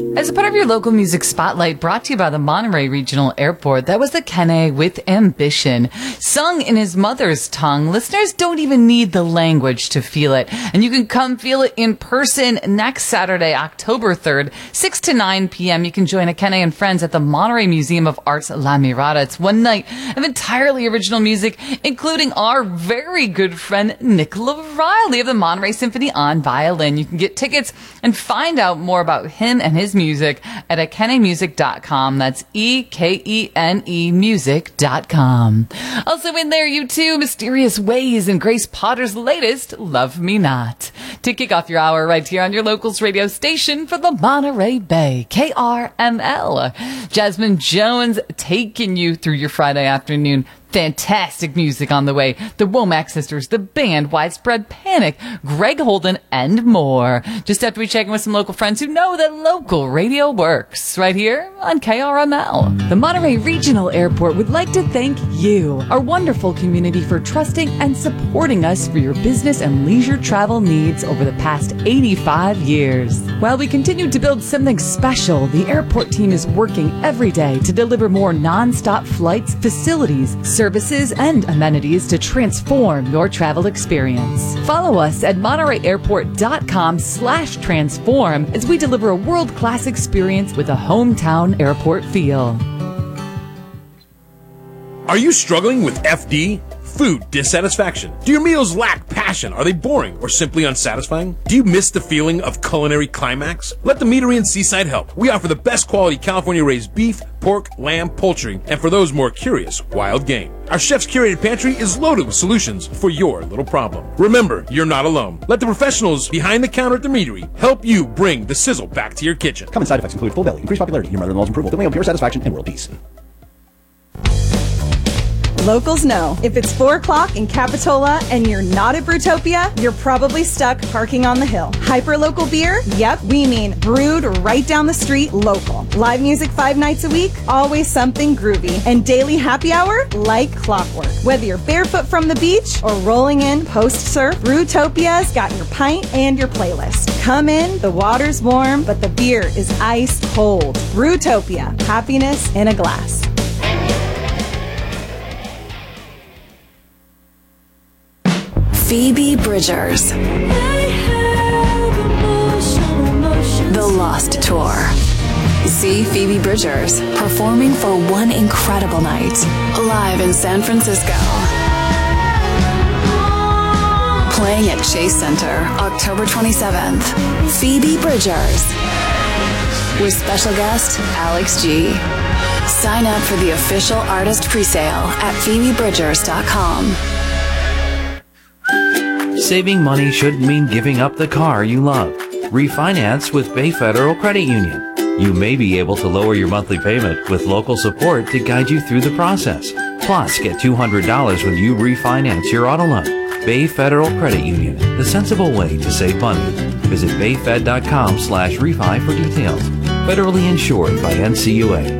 As a part of your local music spotlight brought to you by the Monterey Regional Airport, that was the Kene with Ambition. Sung in his mother's tongue, listeners don't even need the language to feel it. And you can come feel it in person next Saturday, October 3rd, 6 to 9 p.m. You can join Kene and friends at the Monterey Museum of Art's La Mirada. It's one night of entirely original music, including our very good friend Nicola Riley of the Monterey Symphony on violin. You can get tickets and find out more about him and his music at ekenemusic.com. That's EKENE music.com. Also in there, you too, Mysterious Ways and Grace Potter's latest, Love Me Not. To kick off your hour right here on your locals radio station for the Monterey Bay, KRML. Jasmine Jones taking you through your Friday afternoon. Fantastic music on the way. The Womack Sisters, the band, Widespread Panic, Greg Holden, and more. Just after we check in with some local friends who know that local radio works. Right here on KRML. The Monterey Regional Airport would like to thank you, our wonderful community, for trusting and supporting us for your business and leisure travel needs over the past 85 years. While we continue to build something special, the airport team is working every day to deliver more non-stop flights, facilities, services, and amenities to transform your travel experience. Follow us at MontereyAirport.com/transform as we deliver a world-class experience with a hometown airport feel. Are you struggling with FD? Food dissatisfaction? Do your meals lack passion? Are they boring or simply unsatisfying? Do you miss the feeling of culinary climax? Let the Meadery in Seaside help. We offer the best quality California-raised beef, pork, lamb, poultry, and for those more curious, wild game. Our chef's curated pantry is loaded with solutions for your little problem. Remember, you're not alone. Let the professionals behind the counter at the Meadery help you bring the sizzle back to your kitchen. Common side effects include full belly, increased popularity, your mother-in-law's approval, feeling of pure satisfaction, and world peace. Locals know, if it's 4 o'clock in Capitola and you're not at Brewtopia, you're probably stuck parking on the hill. Hyper-local beer? Yep, we mean brewed right down the street, local. Live music 5 nights a week? Always something groovy. And daily happy hour? Like clockwork. Whether you're barefoot from the beach or rolling in post-surf, Brewtopia's got your pint and your playlist. Come in, the water's warm, but the beer is ice cold. Brewtopia, happiness in a glass. Phoebe Bridgers. The Lost Tour. See Phoebe Bridgers performing for one incredible night, live in San Francisco. Playing at Chase Center, October 27th. Phoebe Bridgers. With special guest, Alex G. Sign up for the official artist presale at PhoebeBridgers.com. Saving money shouldn't mean giving up the car you love. Refinance with Bay Federal Credit Union. You may be able to lower your monthly payment with local support to guide you through the process. Plus, get $200 when you refinance your auto loan. Bay Federal Credit Union, the sensible way to save money. Visit bayfed.com/refi for details. Federally insured by NCUA.